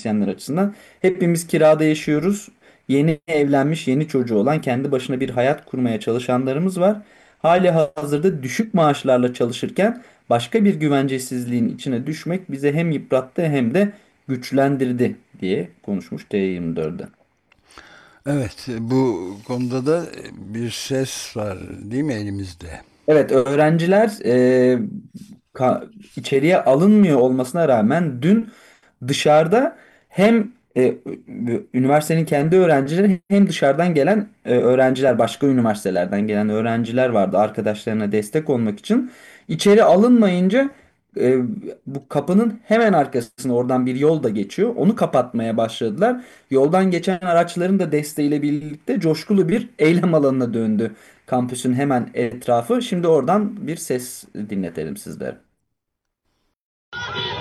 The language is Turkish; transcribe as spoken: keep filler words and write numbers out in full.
akademisyenler açısından. Hepimiz kirada yaşıyoruz. Yeni evlenmiş, yeni çocuğu olan, kendi başına bir hayat kurmaya çalışanlarımız var. Hali hazırda düşük maaşlarla çalışırken başka bir güvencesizliğin içine düşmek bize hem yıprattı hem de güçlendirdi diye konuşmuş T yirmi dört'de. Evet, bu konuda da bir ses var değil mi elimizde? Evet, öğrenciler e, ka- içeriye alınmıyor olmasına rağmen dün dışarıda hem e, üniversitenin kendi öğrencileri hem dışarıdan gelen e, öğrenciler, başka üniversitelerden gelen öğrenciler vardı arkadaşlarına destek olmak için. İçeri alınmayınca e, bu kapının hemen arkasına oradan bir yol da geçiyor. Onu kapatmaya başladılar. Yoldan geçen araçların da desteğiyle birlikte coşkulu bir eylem alanına döndü kampüsün hemen etrafı. Şimdi oradan bir ses dinletelim sizlere.